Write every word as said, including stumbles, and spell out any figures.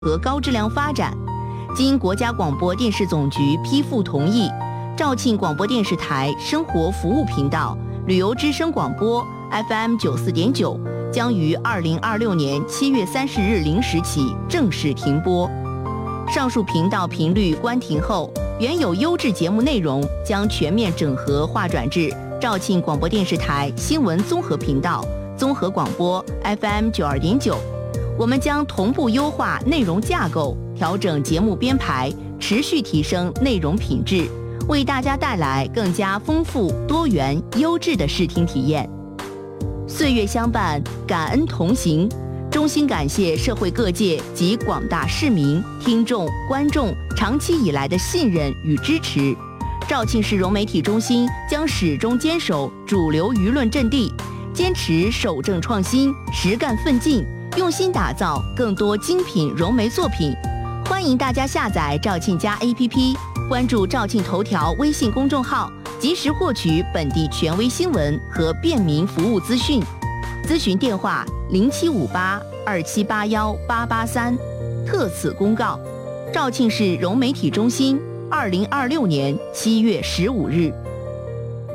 和高质量发展。经国家广播电视总局批复同意，肇庆广播电视台生活服务频道、旅游之声广播 F M 九四点九将于二零二六年七月三十日零时起正式停播。上述频道频率关停后，原有优质节目内容将全面整合划转至肇庆广播电视台新闻综合频道、综合广播 F M 九二点九。我们将同步优化内容架构，调整节目编排，持续提升内容品质，为大家带来更加丰富、多元、优质的视听体验。岁月相伴，感恩同行。衷心感谢社会各界及广大市民、听众、观众长期以来的信任与支持。肇庆市融媒体中心将始终坚守主流舆论阵地，坚持守正创新、实干奋进，用心打造更多精品融媒作品。欢迎大家下载肇庆家 A P P， 关注肇庆头条微信公众号，及时获取本地权威新闻和便民服务资讯。咨询电话零七五八二七八幺八八三。特此公告：肇庆市融媒体中心，二零二六年七月十五日。